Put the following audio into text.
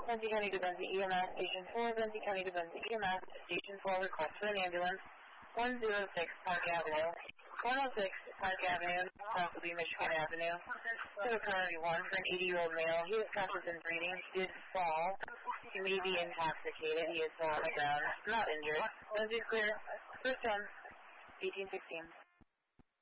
Benzie County to Benzie EMS, Station 4, Benzie County to Benzie EMS, Station 4, request for an ambulance, 106 Park Avenue, 106 Park Avenue, possibly Michigan Avenue, to a priority 1 for an 80-year-old male. He is conscious and breathing. He did fall. He may be intoxicated. He is still on the ground, not injured. Benzie's clear. First 10, 1816.